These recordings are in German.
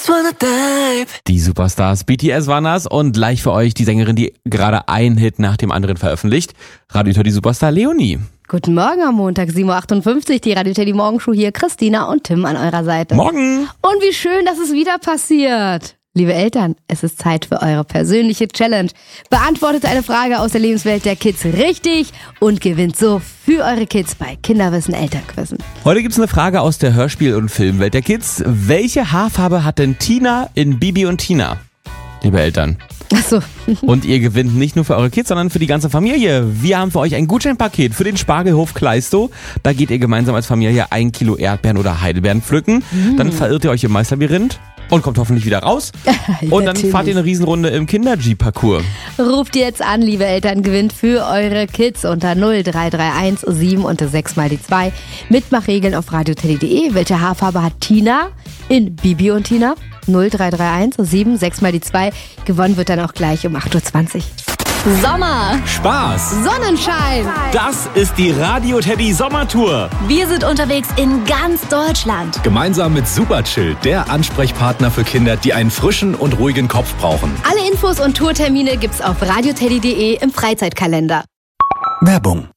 Die Superstars BTS waren das und gleich für euch die Sängerin, die gerade einen Hit nach dem anderen veröffentlicht. Radio Teddy Superstar Leonie. Guten Morgen am Montag, 7.58 Uhr, die Radio Teddy Morgenshow hier. Christina und Tim an eurer Seite. Morgen! Und wie schön, dass es wieder passiert. Liebe Eltern, es ist Zeit für eure persönliche Challenge. Beantwortet eine Frage aus der Lebenswelt der Kids richtig und gewinnt so für eure Kids bei Kinderwissen Elternquizzen. Heute gibt's eine Frage aus der Hörspiel- und Filmwelt der Kids. Welche Haarfarbe hat denn Tina in Bibi und Tina? Liebe Eltern. Achso. Und ihr gewinnt nicht nur für eure Kids, sondern für die ganze Familie. Wir haben für euch ein Gutscheinpaket für den Spargelhof Kleistow. Da geht ihr gemeinsam als Familie 1 Kilo Erdbeeren oder Heidelbeeren pflücken. Dann verirrt ihr euch im Maislabyrinth und kommt hoffentlich wieder raus. Und dann fahrt ihr eine Riesenrunde im Kinder-G-Parcours. Ruft jetzt an, liebe Eltern, gewinnt für eure Kids unter 0331 7 und 6 mal die 2. Mitmachregeln auf radioteddy.de. Welche Haarfarbe hat Tina in Bibi und Tina? 0331 7 6 mal die 2. Gewonnen wird dann auch gleich um 8.20 Uhr. Sommer, Spaß, Sonnenschein. das ist die Radio Teddy Sommertour. Wir sind unterwegs in ganz Deutschland. Gemeinsam mit Superchill, der Ansprechpartner für Kinder, die einen frischen und ruhigen Kopf brauchen. Alle Infos und Tourtermine gibt's auf radioteddy.de im Freizeitkalender. Werbung.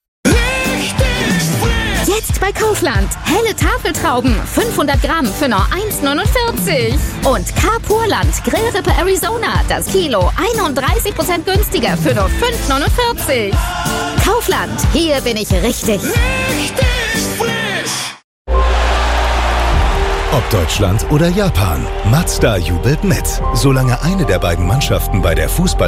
Jetzt bei Kaufland. Helle Tafeltrauben, 500 Gramm für nur 1,49. Und Carpurland, Grillrippe Arizona, das Kilo 31% günstiger für nur 5,49. Kaufland, hier bin ich richtig. Ob Deutschland oder Japan, Mazda jubelt mit. Solange eine der beiden Mannschaften bei der Fußball